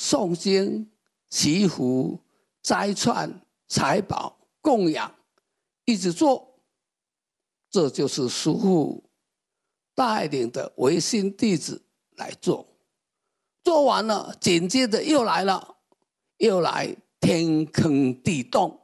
诵经、祈福、斋串、财宝、供养，一直做，这就是师父带领的唯心弟子来做。做完了，紧接着又来了，又来天坑地洞。